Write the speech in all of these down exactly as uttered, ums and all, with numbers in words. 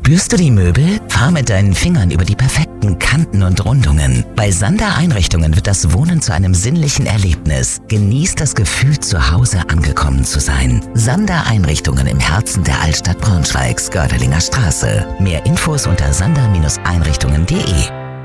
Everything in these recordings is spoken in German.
Spürst du die Möbel? Fahr mit deinen Fingern über die perfekten Kanten und Rundungen. Bei Sander Einrichtungen wird das Wohnen zu einem sinnlichen Erlebnis. Genieß das Gefühl, zu Hause angekommen zu sein. Sander Einrichtungen im Herzen der Altstadt Braunschweigs, Gördelinge Straße. Mehr Infos unter sander Einrichtungen punkt de.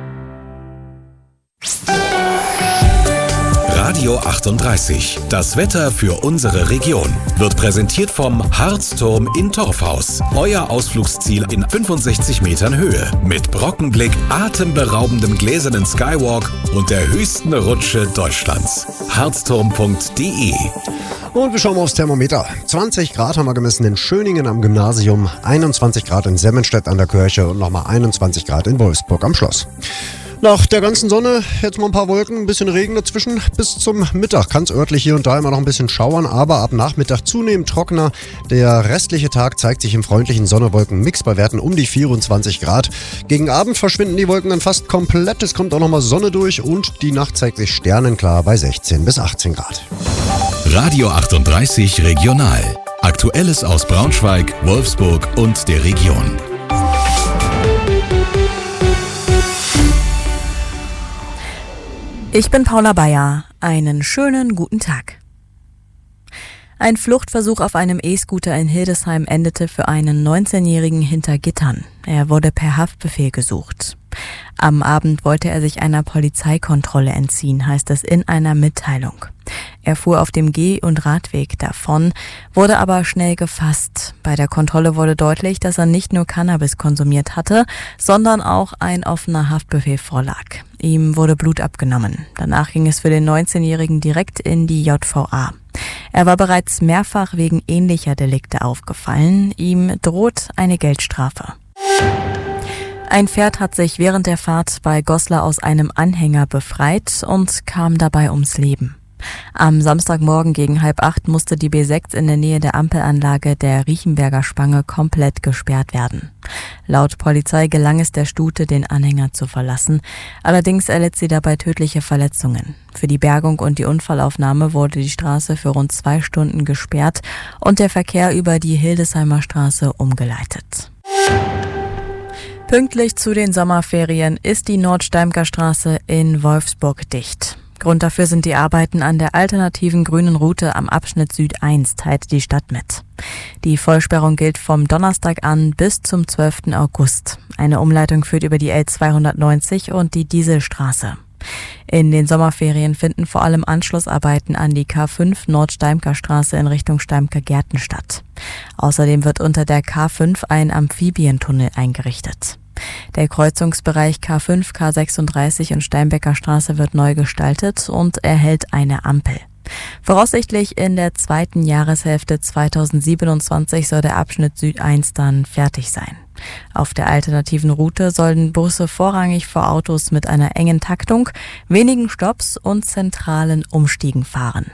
Radio achtunddreißig. Das Wetter für unsere Region wird präsentiert vom Harzturm in Torfhaus. Euer Ausflugsziel in fünfundsechzig Metern Höhe. Mit Brockenblick, atemberaubendem gläsernen Skywalk und der höchsten Rutsche Deutschlands. harzturm punkt de. Und wir schauen mal aufs Thermometer. zwanzig Grad haben wir gemessen in Schöningen am Gymnasium, einundzwanzig Grad in Semmenstedt an der Kirche und nochmal einundzwanzig Grad in Wolfsburg am Schloss. Nach der ganzen Sonne jetzt mal ein paar Wolken, ein bisschen Regen dazwischen. Bis zum Mittag kann es örtlich hier und da immer noch ein bisschen schauern, aber ab Nachmittag zunehmend trockener. Der restliche Tag zeigt sich im freundlichen Sonne-Wolken-Mix bei Werten um die vierundzwanzig Grad. Gegen Abend verschwinden die Wolken dann fast komplett. Es kommt auch nochmal Sonne durch und die Nacht zeigt sich sternenklar bei sechzehn bis achtzehn Grad. Radio achtunddreißig Regional. Aktuelles aus Braunschweig, Wolfsburg und der Region. Ich bin Paula Bayer. Einen schönen guten Tag. Ein Fluchtversuch auf einem E-Scooter in Hildesheim endete für einen neunzehnjährigen hinter Gittern. Er wurde per Haftbefehl gesucht. Am Abend wollte er sich einer Polizeikontrolle entziehen, heißt es in einer Mitteilung. Er fuhr auf dem Geh- und Radweg davon, wurde aber schnell gefasst. Bei der Kontrolle wurde deutlich, dass er nicht nur Cannabis konsumiert hatte, sondern auch ein offener Haftbefehl vorlag. Ihm wurde Blut abgenommen. Danach ging es für den neunzehnjährigen direkt in die J V A. Er war bereits mehrfach wegen ähnlicher Delikte aufgefallen. Ihm droht eine Geldstrafe. Ein Pferd hat sich während der Fahrt bei Goslar aus einem Anhänger befreit und kam dabei ums Leben. Am Samstagmorgen gegen halb acht musste die B sechs in der Nähe der Ampelanlage der Riechenberger Spange komplett gesperrt werden. Laut Polizei gelang es der Stute, den Anhänger zu verlassen. Allerdings erlitt sie dabei tödliche Verletzungen. Für die Bergung und die Unfallaufnahme wurde die Straße für rund zwei Stunden gesperrt und der Verkehr über die Hildesheimer Straße umgeleitet. Pünktlich zu den Sommerferien ist die Nordsteimker Straße in Wolfsburg dicht. Grund dafür sind die Arbeiten an der alternativen grünen Route am Abschnitt Süd eins, teilt die Stadt mit. Die Vollsperrung gilt vom Donnerstag an bis zum zwölften August. Eine Umleitung führt über die L zweihundertneunzig und die Dieselstraße. In den Sommerferien finden vor allem Anschlussarbeiten an die K fünf Nordsteimker Straße in Richtung Steimker Gärten statt. Außerdem wird unter der K fünf ein Amphibientunnel eingerichtet. Der Kreuzungsbereich K fünf, K sechsunddreißig und Steinbecker Straße wird neu gestaltet und erhält eine Ampel. Voraussichtlich in der zweiten Jahreshälfte zweitausendsiebenundzwanzig soll der Abschnitt Süd eins dann fertig sein. Auf der alternativen Route sollen Busse vorrangig vor Autos mit einer engen Taktung, wenigen Stopps und zentralen Umstiegen fahren.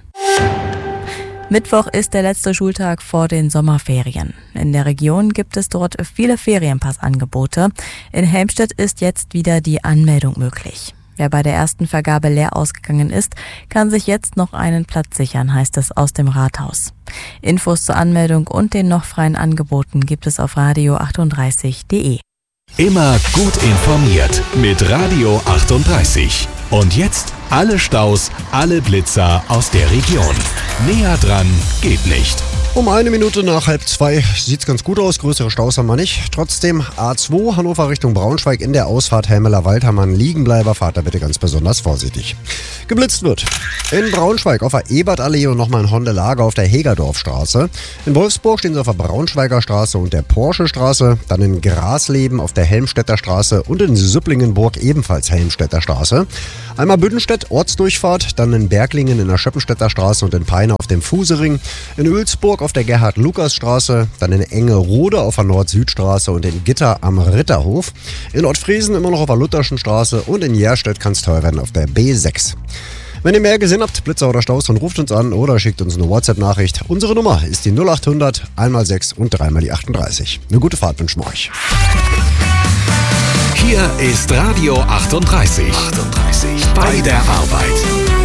Mittwoch ist der letzte Schultag vor den Sommerferien. In der Region gibt es dort viele Ferienpassangebote. In Helmstedt ist jetzt wieder die Anmeldung möglich. Wer bei der ersten Vergabe leer ausgegangen ist, kann sich jetzt noch einen Platz sichern, heißt es aus dem Rathaus. Infos zur Anmeldung und den noch freien Angeboten gibt es auf radio achtunddreißig punkt de. Immer gut informiert mit Radio achtunddreißig. Und jetzt alle Staus, alle Blitzer aus der Region. Näher dran geht nicht. Um eine Minute nach halb zwei sieht's ganz gut aus. Größere Staus haben wir nicht. Trotzdem A zwei Hannover Richtung Braunschweig in der Ausfahrt Helmeler Waldhammann Liegenbleiber. Fahrt da bitte ganz besonders vorsichtig. Geblitzt wird in Braunschweig auf der Ebertallee und nochmal in Hondelage auf der Hegerdorfstraße. In Wolfsburg stehen sie auf der Braunschweiger Straße und der Porsche-Straße. Dann in Grasleben auf der Helmstedter Straße und in Süpplingenburg ebenfalls Helmstedter Straße. Einmal Büdenstedt, Ortsdurchfahrt, dann in Berglingen in der Schöppenstädter Straße und in Peine auf dem Fusering. In Oelsburg auf der Gerhard-Lukas-Straße, dann in Engerode auf der Nord-Süd-Straße und in Gitter am Ritterhof. In Ottfriesen immer noch auf der Lutherschen Straße und in Järstedt kann es teuer werden auf der B sechs. Wenn ihr mehr gesehen habt, Blitzer oder Staus, dann ruft uns an oder schickt uns eine WhatsApp-Nachricht. Unsere Nummer ist die null acht hundert, einmal sechs und dreimal die achtunddreißig. Eine gute Fahrt wünschen wir euch. Hier ist Radio achtunddreißig. achtunddreißig. Bei der Arbeit.